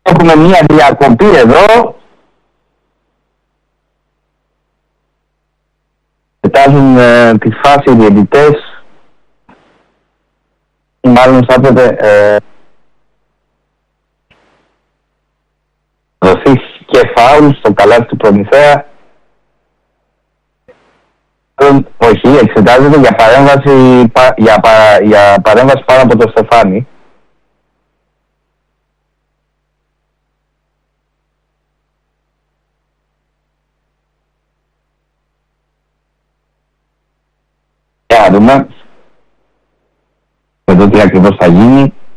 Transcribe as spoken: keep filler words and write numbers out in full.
Έχουμε μία διακοπή εδώ. Κοιτάζουν ε, τη φάση οι διαιτητές. Μάλλον θα έπρεπε ε, δοθεί και φάουλ στο καλάθι του Προμηθέα. Όχι, εξετάζεται για παρέμβαση, για, πα, για παρέμβαση πάνω από το Στεφάνι. Για να δούμε εδώ τι ακριβώς θα γίνει.